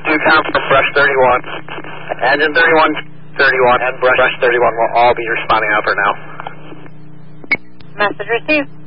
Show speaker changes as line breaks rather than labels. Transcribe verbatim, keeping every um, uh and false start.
you confirm brush thirty-one. Engine thirty-one, thirty-one, and brush thirty-one will all be responding out for now.
Message received.